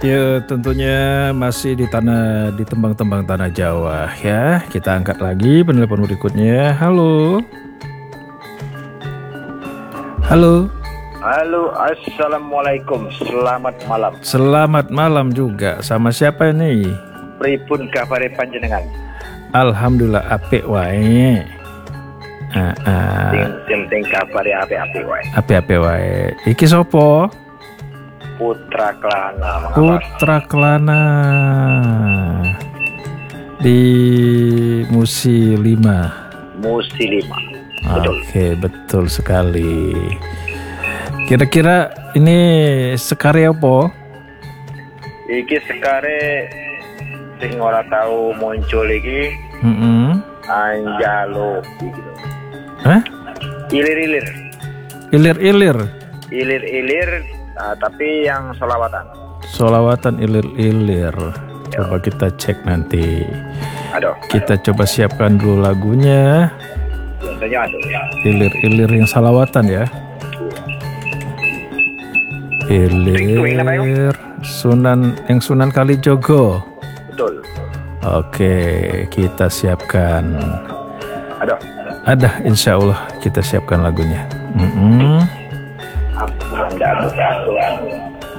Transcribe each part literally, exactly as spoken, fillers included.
Ya, tentunya masih di tanah di tembang-tembang tanah Jawa ya. Kita angkat lagi penelpon berikutnya. Halo. Halo. Halo, assalamualaikum. Selamat malam. Selamat malam juga. Sama siapa ini? Pripun kabare panjenengan? Alhamdulillah apik wae. Ah, ah. Sing sing kabare apik-apik wae. Apik-apik wae. Iki sopo? Putra Klana. Putra Klana di Musi lima. Musi lima. Betul. Oke, betul sekali. Kira-kira ini sekare apa? Iki sekare sing ora tahu muncul iki. Heeh. Anjalo iki. Hah? Ilir-ilir. Ilir-ilir. Ilir-ilir uh, tapi yang solawatan. Solawatan ilir-ilir. Coba kita cek nanti. Aduh. Kita coba siapkan dulu lagunya. Biasanya aduh ya. Ilir-ilir yang salawatan ya. Ilir Sunan yang Sunan Kalijogo. Betul. Oke, kita siapkan. Aduh. Ada, insya Allah kita siapkan lagunya. Mm-mm. Anda aduh, aduh, aduh.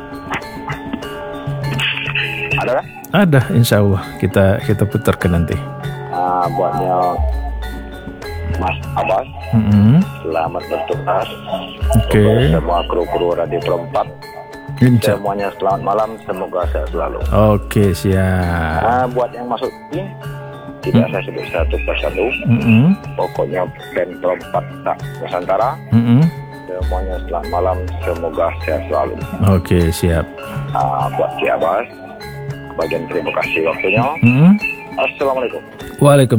Ada kan? Ada, insya Allah kita kita putarkan nanti. Uh, buatnya Mas Abbas. Mm-mm. Selamat bertugas. Oke. Untuk semua kru-kru Radio Perempat. Insya- Semuanya selamat malam. Semoga sehat selalu. Oke, siap. Nah, buat yang masuk ini tidak saya sebut satu persatu. Mm-mm. Pokoknya band Perempat tak Nusantara. Mm-mm. Semuanya selamat malam. Semoga sehat selalu. Oke, siap. Nah, buat Ki Abbas, bagian terima kasih waktunya. Mm-mm. Assalamualaikum. Waalaikumsalam.